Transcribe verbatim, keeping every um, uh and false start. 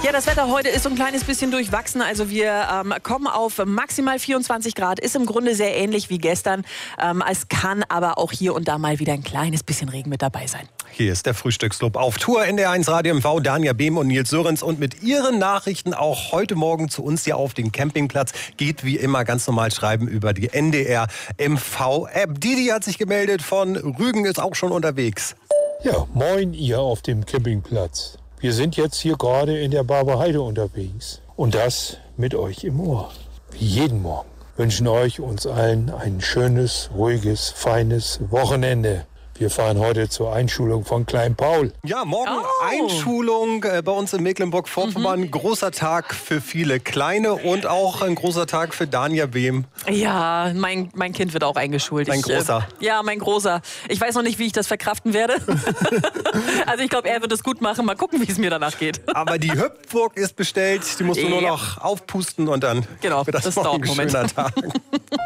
Ja, das Wetter heute ist so ein kleines bisschen durchwachsen. Also wir ähm, kommen auf maximal vierundzwanzig Grad. Ist im Grunde sehr ähnlich wie gestern. Ähm, es kann aber auch hier und da mal wieder ein kleines bisschen Regen mit dabei sein. Hier ist der Frühstücksclub auf Tour N D R eins Radio M V. Danja Behm und Nils Sörensen. Und mit ihren Nachrichten auch heute Morgen zu uns hier auf den Campingplatz. Geht wie immer ganz normal schreiben über die N D R M V-App. Didi hat sich gemeldet von Rügen, ist auch schon unterwegs. Ja, moin ihr auf dem Campingplatz. Wir sind jetzt hier gerade in der Barberheide unterwegs. Und das mit euch im Ohr. Wie jeden Morgen. Wünschen euch uns allen ein schönes, ruhiges, feines Wochenende. Wir fahren heute zur Einschulung von Klein Paul. Ja, morgen Oh. Einschulung äh, bei uns in Mecklenburg-Vorpommern. Mhm. Großer Tag für viele Kleine und auch ein großer Tag für Danja Behm. Ja, mein, mein Kind wird auch eingeschult. Mein ich, Großer. Äh, ja, mein Großer. Ich weiß noch nicht, wie ich das verkraften werde. Also ich glaube, er wird es gut machen. Mal gucken, wie es mir danach geht. Aber die Hüpfburg ist bestellt. Die musst du nur Ja. noch aufpusten und dann Genau, wird das, das morgen dauert einen ein Moment. schöner Tag.